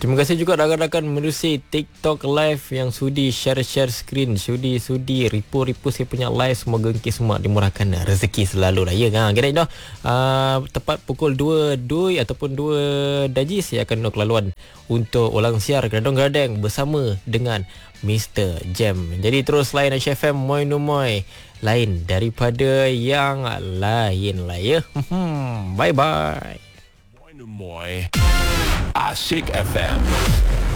Terima kasih juga rakan-rakan menerusi TikTok live yang sudi share screen, sudi ripu saya punya live. Semoga engkau semua dimurahkan rezeki selalu lah, ya kan. Kira dah tepat pukul 2 ataupun 2 daji saya akan nak laluan untuk ulang siar Gadang-Gadang bersama dengan Mr. Jam. Jadi terus lain HFM Moi no Moi, lain daripada yang lain lah, ya. Bye bye. Moi no Moi. Asyik FM.